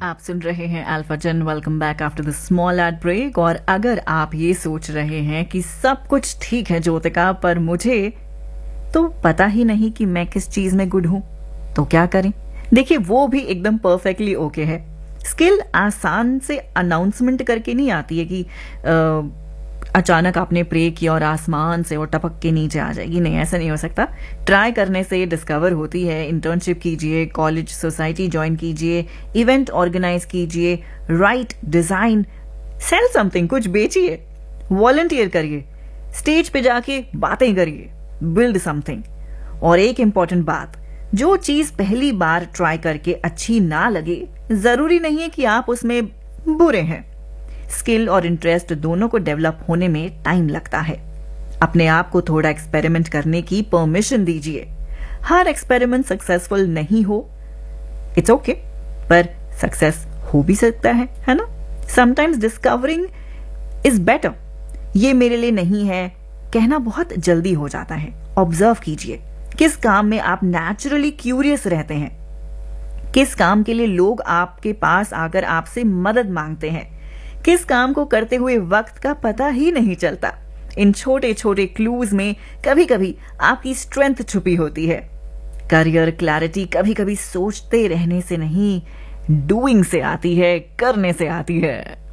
आप सुन रहे हैं अल्फा जन। Welcome back after the small add break. और अगर आप ये सोच रहे हैं कि सब कुछ ठीक है ज्योतिका, पर मुझे तो पता ही नहीं कि मैं किस चीज में गुड हूं, तो क्या करें? देखिए, वो भी एकदम परफेक्टली ओके है। स्किल आसान से अनाउंसमेंट करके नहीं आती है कि अचानक आपने प्रे किया और आसमान से वो टपक के नीचे आ जाएगी। नहीं, ऐसा नहीं हो सकता। ट्राई करने से डिस्कवर होती है। इंटर्नशिप कीजिए, कॉलेज सोसाइटी ज्वाइन कीजिए, इवेंट ऑर्गेनाइज कीजिए, राइट डिजाइन, सेल समथिंग, कुछ बेचिए, वॉलंटियर करिए, स्टेज पे जाके बातें करिए, बिल्ड समथिंग। और एक इंपॉर्टेंट बात, जो चीज पहली बार ट्राई करके अच्छी ना लगे, जरूरी नहीं है कि आप उसमें बुरे हैं। स्किल और इंटरेस्ट दोनों को डेवलप होने में टाइम लगता है। अपने आप को थोड़ा एक्सपेरिमेंट करने की परमिशन दीजिए। हर एक्सपेरिमेंट सक्सेसफुल नहीं हो, इट्स ओके, पर सक्सेस हो भी सकता है ना? Sometimes discovering is better. ये मेरे लिए नहीं है कहना बहुत जल्दी हो जाता है। ऑब्जर्व कीजिए, किस काम में आप नेचुरली क्यूरियस रहते हैं, किस काम के लिए लोग आपके पास आकर आपसे मदद मांगते हैं, किस काम को करते हुए वक्त का पता ही नहीं चलता। इन छोटे छोटे क्लूज में कभी कभी आपकी स्ट्रेंथ छुपी होती है। करियर क्लैरिटी कभी कभी सोचते रहने से नहीं, डूइंग से आती है, करने से आती है।